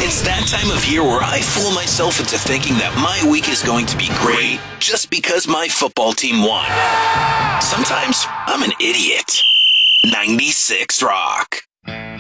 It's that time of year where I fool myself into thinking that my week is going to be great just because my football team won. Sometimes I'm an idiot. 96 Rock.